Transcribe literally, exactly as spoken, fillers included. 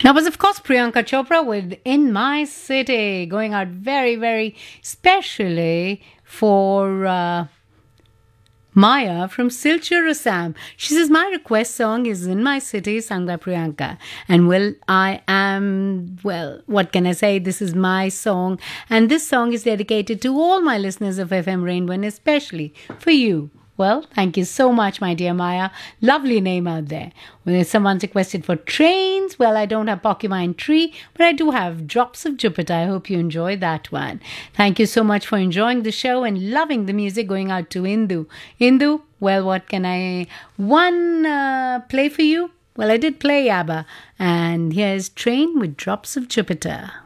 That was, of course, Priyanka Chopra with In My City, going out very, very specially for uh, Maya from Silchar, Assam. She says, my request song is In My City, sung by Priyanka. And well, I am, well, what can I say? This is my song. And this song is dedicated to all my listeners of F M Rainbow, and especially for you. Well, thank you so much, my dear Maya. Lovely name out there. Well, someone's requested for trains. Well, I don't have Porcupine Tree, but I do have Drops of Jupiter. I hope you enjoy that one. Thank you so much for enjoying the show and loving the music. Going out to Indu. Indu, well, what can I... One uh, play for you? Well, I did play ABBA. And here's Train with Drops of Jupiter.